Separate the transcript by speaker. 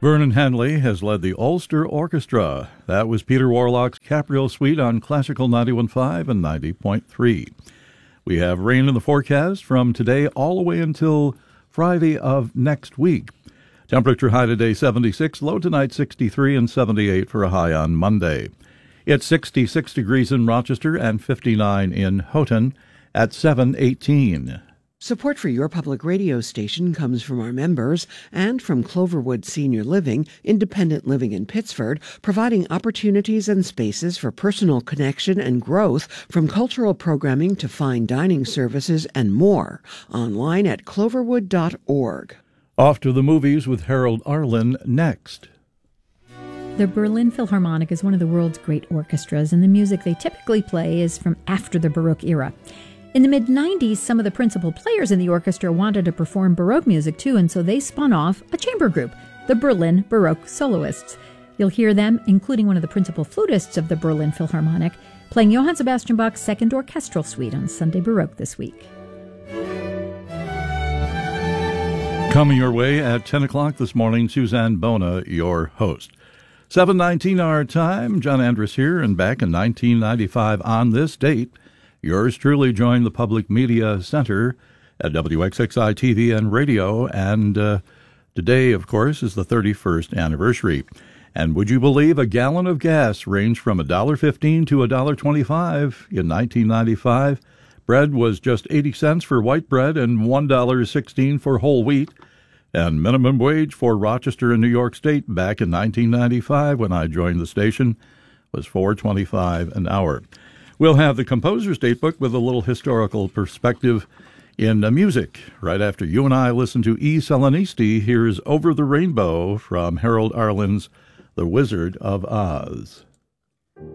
Speaker 1: Vernon Henley has led the Ulster Orchestra. That was Peter Warlock's Capriole Suite on Classical 91.5 and 90.3. We have rain in the forecast from today all the way until Friday of next week. Temperature high today 76, low tonight 63 and 78 for a high on Monday. It's 66 degrees in Rochester and 59 in Houghton at 7:18.
Speaker 2: Support for your public radio station comes from our members and from Cloverwood Senior Living, independent living in Pittsford, providing opportunities and spaces for personal connection and growth, from cultural programming to fine dining services and more. Online at cloverwood.org.
Speaker 1: Off to the movies with Harold Arlen next.
Speaker 3: The Berlin Philharmonic is one of the world's great orchestras, and the music they typically play is from after the Baroque era. In the mid-90s, some of the principal players in the orchestra wanted to perform Baroque music too, and so they spun off a chamber group, the Berlin Baroque Soloists. You'll hear them, including one of the principal flutists of the Berlin Philharmonic, playing Johann Sebastian Bach's Second Orchestral Suite on Sunday Baroque this week.
Speaker 1: Coming your way at 10 o'clock this morning, Suzanne Bona, your host. 7:19 our time, John Andrus here, and back in 1995 on this date, yours truly joined the Public Media Center at WXXI TV and radio, and today, of course, is the 31st anniversary. And would you believe a gallon of gas ranged from $1.15 to $1.25 in 1995? Bread was just 80 cents for white bread and $1.16 for whole wheat. And minimum wage for Rochester and New York State back in 1995 when I joined the station was $4.25 an hour. We'll have the Composer's Datebook with a little historical perspective in music. Right after you and I listen to E. Selenisti, here's Over the Rainbow from Harold Arlen's The Wizard of Oz.